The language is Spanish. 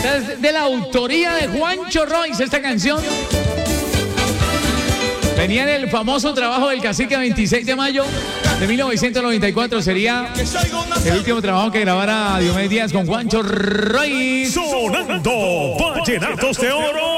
Esta es de la autoría de Juancho Royce, esta canción. Venía en el famoso trabajo del Cacique 26 de mayo de 1994. Sería el último trabajo que grabara Diomedes Díaz con Juancho Royce. Sonando Vallenatos de Oro.